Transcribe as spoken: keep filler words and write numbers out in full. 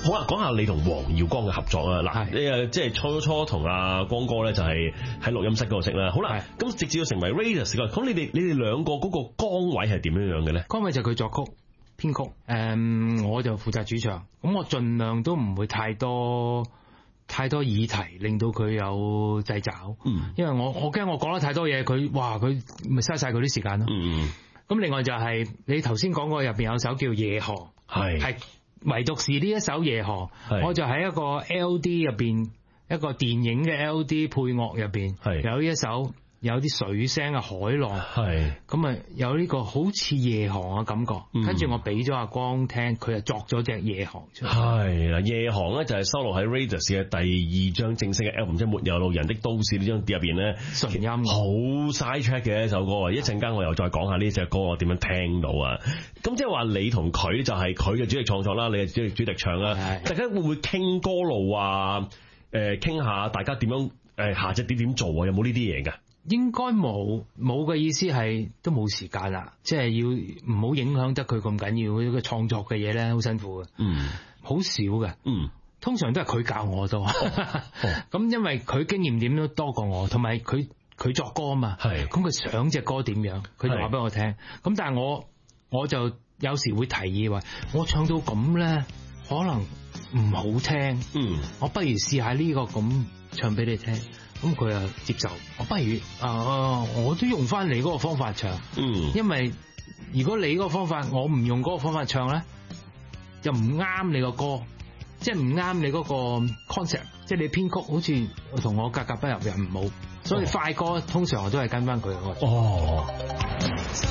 好啊，講下你同黃耀光嘅合作啊！嗱，你誒即係初初同阿光哥咧就係喺錄音室嗰度識啦。好啦，咁直至到成為 Raidas 嘅，咁你哋你哋兩個嗰個崗位係點樣樣嘅咧？ 崗位就佢作曲編曲，誒、嗯，我就負責主唱。咁我盡量都唔會太多太多議題，令到佢有掣肘。嗯，因為我我驚我講得太多嘢，佢哇佢咪嘥晒佢啲時間咯。嗯，咁另外就係、是、你頭先講過入邊有首叫《夜河》，係係。唯獨是呢一首夜河，我就喺一個 L D 入邊，一個電影嘅 L D 配樂入邊，有一首有啲水聲嘅海浪，係咁啊，有呢個好似夜航嘅感覺。跟、嗯、住我俾咗阿光聽，佢就作咗隻夜航出嚟。係啦，夜航咧就係收錄喺 Raidas 嘅第二張正式嘅 album，即係沒有路人的都市呢張碟入邊咧，純音好 side track 嘅一首歌。一陣間我又再講下呢隻歌我點樣聽到啊。咁即係話你同佢就係佢嘅主力創作啦，你係主力主力唱啦。大家會唔會傾歌路啊？誒，傾下大家點樣誒下隻碟點做啊？有冇呢啲嘢㗎？應該冇，冇嘅意思係都冇時間啦，即係要唔好影響得佢咁緊要。呢個創作嘅嘢咧好辛苦嘅，嗯，好少嘅，嗯，通常都係佢教我多，咁、哦、因為佢經驗點都多過我，同埋佢佢作歌啊嘛，係，咁佢想隻歌點樣，佢就話俾我聽，咁但係我我就有時會提議話，我唱到咁咧，可能唔好聽，嗯，我不如試下呢個咁唱俾你聽。咁佢又接受，我不如啊、呃，我都用翻你嗰個方法唱，嗯，因為如果你嗰個方法我唔用嗰個方法唱咧，就唔啱你個歌，即係唔啱你嗰個 concept， 即係你編曲好似同我格格不入又唔好，所以快歌通常我都係跟翻佢嗰個。哦。